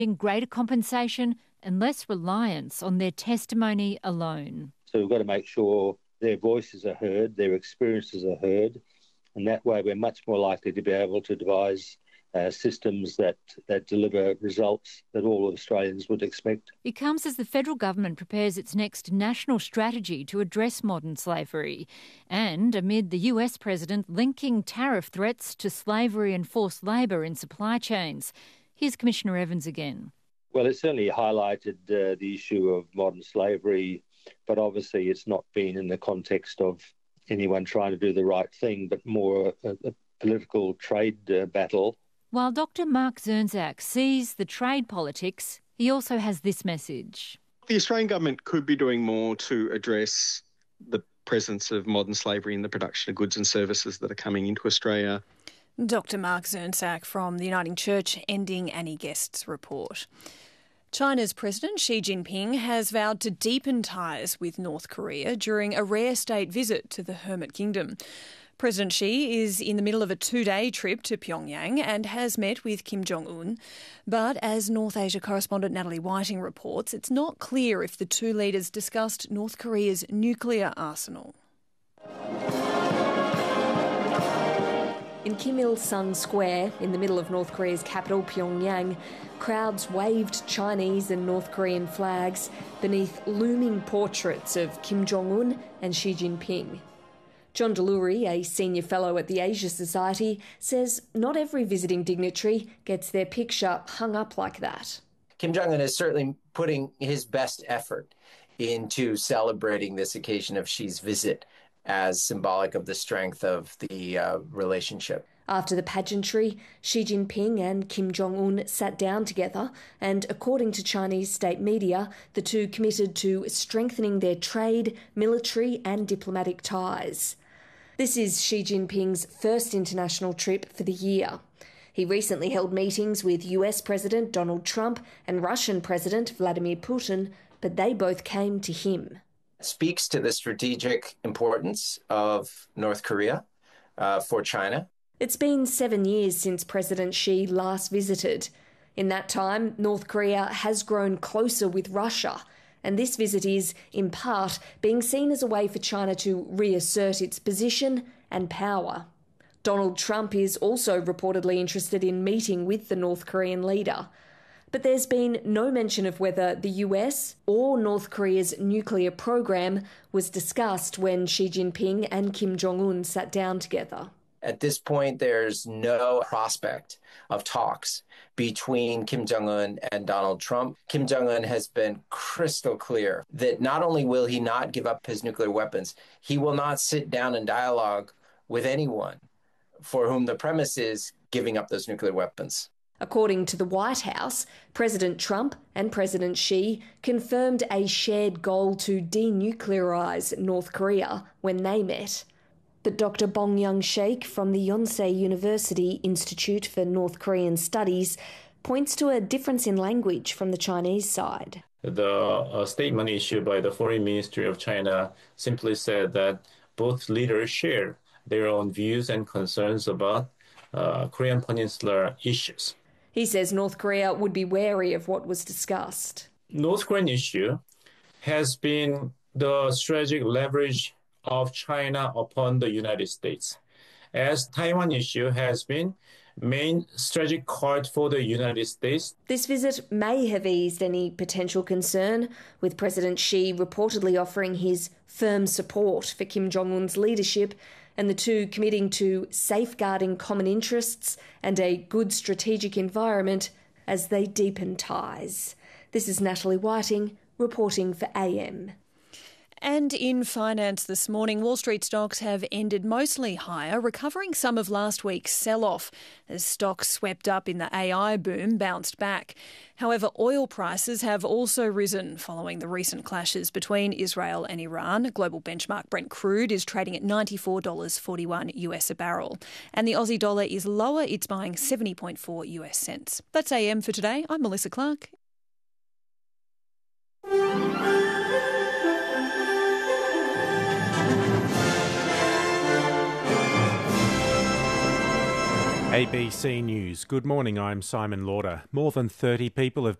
greater compensation and less reliance on their testimony alone. So we've got to make sure their voices are heard, their experiences are heard, and that way we're much more likely to be able to devise systems that deliver results that all Australians would expect. It comes as the federal government prepares its next national strategy to address modern slavery, and amid the US president linking tariff threats to slavery and forced labour in supply chains. Here's Commissioner Evans again. Well, it certainly highlighted the issue of modern slavery, but obviously it's not been in the context of anyone trying to do the right thing, but more a political trade battle. While Dr Mark Zernzak sees the trade politics, he also has this message. The Australian government could be doing more to address the presence of modern slavery in the production of goods and services that are coming into Australia. Dr Mark Zernzak from the Uniting Church ending Annie Guest's report. China's President Xi Jinping has vowed to deepen ties with North Korea during a rare state visit to the Hermit Kingdom. President Xi is in the middle of a 2-day trip to Pyongyang and has met with Kim Jong-un. But as North Asia correspondent Natalie Whiting reports, it's not clear if the two leaders discussed North Korea's nuclear arsenal. In Kim Il-sung Square, in the middle of North Korea's capital, Pyongyang, crowds waved Chinese and North Korean flags beneath looming portraits of Kim Jong-un and Xi Jinping. John Delury, a senior fellow at the Asia Society, says not every visiting dignitary gets their picture hung up like that. Kim Jong-un is certainly putting his best effort into celebrating this occasion of Xi's visit as symbolic of the strength of the relationship. After the pageantry, Xi Jinping and Kim Jong-un sat down together and, according to Chinese state media, the two committed to strengthening their trade, military and diplomatic ties. This is Xi Jinping's first international trip for the year. He recently held meetings with US President Donald Trump and Russian President Vladimir Putin, but they both came to him. It speaks to the strategic importance of North Korea for China. It's been 7 years since President Xi last visited. In that time, North Korea has grown closer with Russia, and this visit is, in part, being seen as a way for China to reassert its position and power. Donald Trump is also reportedly interested in meeting with the North Korean leader. But there's been no mention of whether the US or North Korea's nuclear program was discussed when Xi Jinping and Kim Jong-un sat down together. At this point, there's no prospect of talks between Kim Jong-un and Donald Trump. Kim Jong-un has been crystal clear that not only will he not give up his nuclear weapons, he will not sit down and dialogue with anyone for whom the premise is giving up those nuclear weapons. According to the White House, President Trump and President Xi confirmed a shared goal to denuclearise North Korea when they met. But Dr. Bong Young-sheik from the Yonsei University Institute for North Korean Studies points to a difference in language from the Chinese side. The statement issued by the Foreign Ministry of China simply said that both leaders share their own views and concerns about Korean Peninsula issues. He says North Korea would be wary of what was discussed. North Korean issue has been the strategic leverage of China upon the United States, as Taiwan issue has been main strategic card for the United States. This visit may have eased any potential concern, with President Xi reportedly offering his firm support for Kim Jong-un's leadership and the two committing to safeguarding common interests and a good strategic environment as they deepen ties. This is Natalie Whiting reporting for AM. And in finance this morning, Wall Street stocks have ended mostly higher, recovering some of last week's sell-off as stocks swept up in the AI boom bounced back. However, oil prices have also risen following the recent clashes between Israel and Iran. Global benchmark Brent crude is trading at $94.41 US a barrel. And the Aussie dollar is lower, it's buying 70.4 US cents. That's AM for today. I'm Melissa Clark. ABC News. Good morning, I'm Simon Lauder. More than 30 people have